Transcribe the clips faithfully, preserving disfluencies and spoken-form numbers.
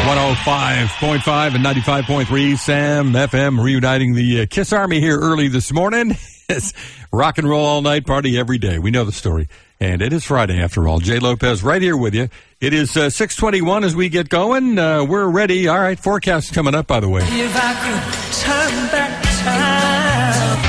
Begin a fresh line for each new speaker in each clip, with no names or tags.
one oh five point five and ninety-five point three Sam F M, reuniting the uh, KISS Army here early this morning. It's rock and roll all night, party every day. We know the story. And it is Friday, after all. Jay Lopez right here with you. It is uh, six twenty-one as we get going. Uh, we're ready. All right, forecast coming up, by the way.
If I could turn back time,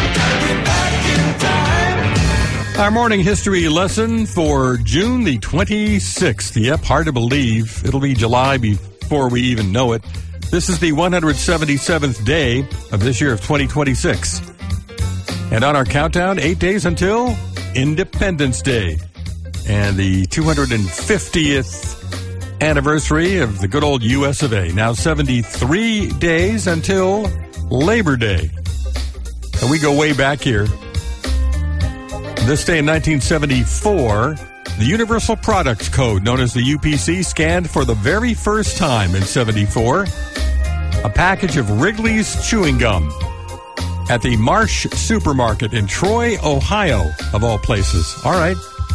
back in time.
Our morning history lesson for June the twenty-sixth. Yep, hard to believe. It'll be July before we even know it. This is the one hundred seventy-seventh day of this year of twenty twenty-six. And on our countdown, eight days until Independence Day and the two hundred fiftieth anniversary of the good old U S of A. Now seventy-three days until Labor Day. And we go way back here. This day in nineteen seventy-four, the Universal Products Code, known as the U P C, scanned for the very first time in seventy-four a package of Wrigley's chewing gum at the Marsh Supermarket in Troy, Ohio, of all places. All right.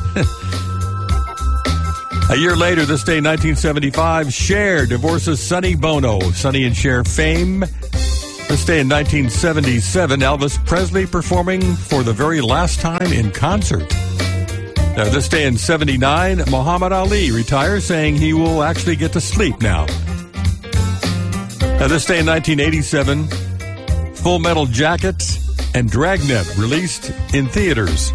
A year later, this day, nineteen seventy-five, Cher divorces Sonny Bono. Sonny and Cher fame. This day in nineteen seventy-seven, Elvis Presley performing for the very last time in concert. Now, this day in seventy-nine, Muhammad Ali retires, saying he will actually get to sleep now. Now, this day in nineteen eighty-seven, Full Metal Jacket and Dragnet released in theaters.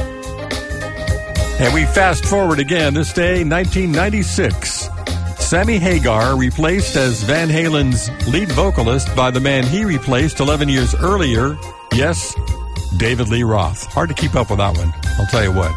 And we fast forward again, this day, nineteen ninety-six. Sammy Hagar replaced as Van Halen's lead vocalist by the man he replaced eleven years earlier. Yes, David Lee Roth. Hard to keep up with that one, I'll tell you what.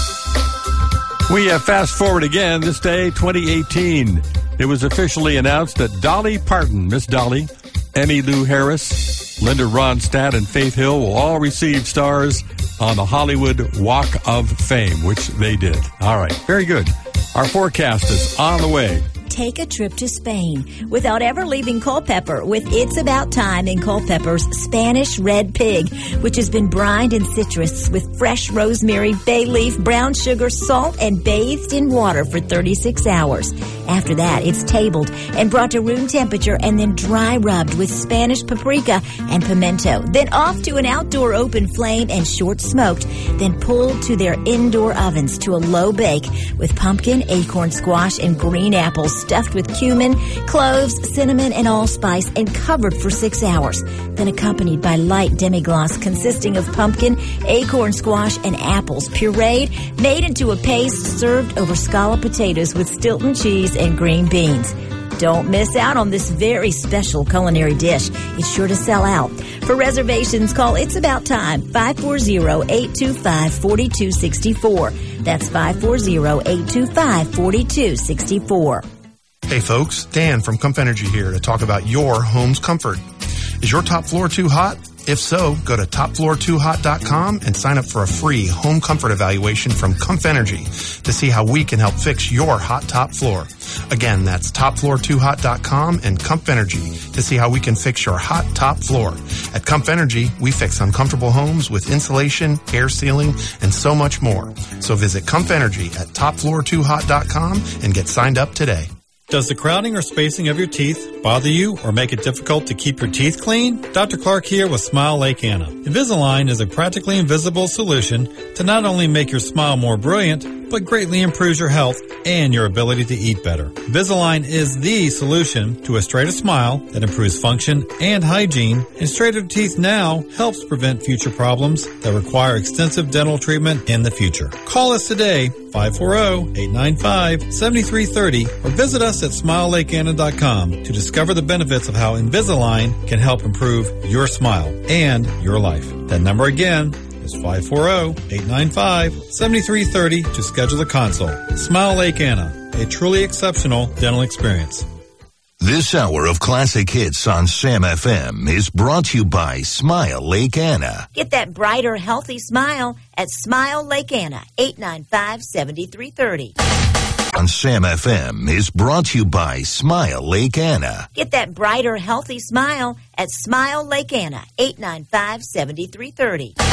We have fast forward again, this day, twenty eighteen. It was officially announced that Dolly Parton, Miss Dolly, Emmylou Harris, Linda Ronstadt, and Faith Hill will all receive stars on the Hollywood Walk of Fame, which they did. All right, very good. Our forecast is on the way.
Take a trip to Spain without ever leaving Culpeper with It's About Time in Culpeper's Spanish Red Pig, which has been brined in citrus with fresh rosemary, bay leaf, brown sugar, salt, and bathed in water for thirty-six hours. After that, it's tabled and brought to room temperature and then dry rubbed with Spanish paprika and pimento. Then off to an outdoor open flame and short smoked, then pulled to their indoor ovens to a low bake with pumpkin, acorn squash, and green apples stuffed with cumin, cloves, cinnamon, and allspice, and covered for six hours. Then accompanied by light demi-glace consisting of pumpkin, acorn squash, and apples, pureed, made into a paste, served over scalloped potatoes with Stilton cheese and green beans. Don't miss out on this very special culinary dish. It's sure to sell out. For reservations, call It's About Time, five four zero, eight two five, four two six four. That's five four zero, eight two five, four two six four.
Hey folks, Dan from Comf Energy here to talk about your home's comfort. Is your top floor too hot? If so, go to top floor too hot dot com and sign up for a free home comfort evaluation from Comf Energy to see how we can help fix your hot top floor. Again, that's top floor too hot dot com and Comf Energy to see how we can fix your hot top floor. At Comf Energy, we fix uncomfortable homes with insulation, air sealing, and so much more. So visit Comf Energy at top floor too hot dot com and get signed up today.
Does the crowding or spacing of your teeth bother you or make it difficult to keep your teeth clean? Doctor Clark here with Smile Lake Anna. Invisalign is a practically invisible solution to not only make your smile more brilliant, but greatly improves your health and your ability to eat better. Invisalign is the solution to a straighter smile that improves function and hygiene, and straighter teeth now helps prevent future problems that require extensive dental treatment in the future. Call us today, five four zero, eight nine five, seven three three zero, or visit us at smile lake anna dot com to discover the benefits of how Invisalign can help improve your smile and your life. That number again is five four zero, eight nine five, seven three three zero to schedule a consult. Smile Lake Anna, a truly exceptional dental experience.
This hour of classic hits on Sam F M is brought to you by Smile Lake Anna.
Get that brighter, healthy smile at Smile Lake Anna, eight nine five, seven three three zero.
On Sam F M is brought to you by Smile Lake Anna.
Get that brighter, healthy smile at Smile Lake Anna, eight nine five, seven three three zero.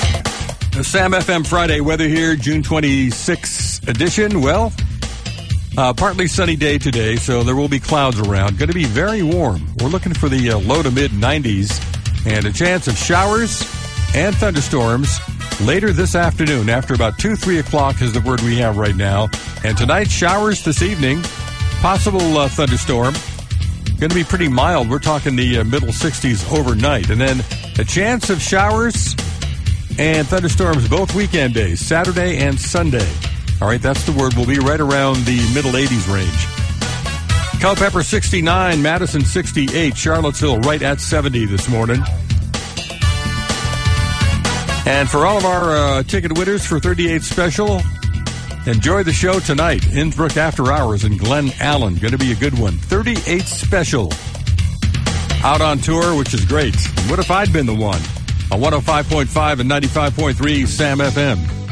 The Sam F M Friday weather here, June twenty-sixth edition. Well, Uh, partly sunny day today, so there will be clouds around. Going to be very warm. We're looking for the uh, low to mid nineties and a chance of showers and thunderstorms later this afternoon. After about two, three o'clock is the word we have right now. And tonight, showers this evening, possible uh, thunderstorm. Going to be pretty mild. We're talking the uh, middle sixties overnight. And then a chance of showers and thunderstorms both weekend days, Saturday and Sunday. All right, that's the word. We'll be right around the middle eighties range. Culpeper sixty-nine, Madison sixty-eight, Charlottesville right at seventy this morning. And for all of our uh, ticket winners for thirty-eight Special, enjoy the show tonight. Innsbrook After Hours in Glen Allen. Going to be a good one. thirty-eight Special. Out on tour, which is great. What if I'd been the one? On one oh five point five and ninety-five point three Sam F M.